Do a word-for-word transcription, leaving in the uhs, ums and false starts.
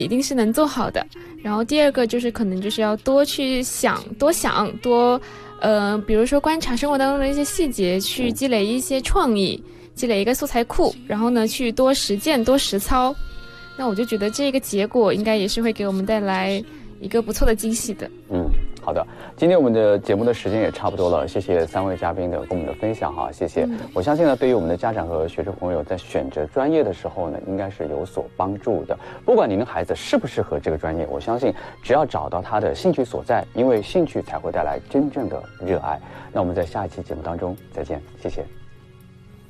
一定是能做好的。然后第二个就是可能就是要多去想，多想，多呃，比如说观察生活当中的一些细节，去积累一些创意，积累一个素材库，然后呢去多实践，多实操。那我就觉得这个结果应该也是会给我们带来一个不错的惊喜的。 嗯，好的，今天我们的节目的时间也差不多了，谢谢三位嘉宾的跟我们的分享哈，谢谢。嗯、我相信呢，对于我们的家长和学生朋友在选择专业的时候呢，应该是有所帮助的。不管您的孩子适不适合这个专业，我相信只要找到他的兴趣所在，因为兴趣才会带来真正的热爱。那我们在下一期节目当中再见，谢谢。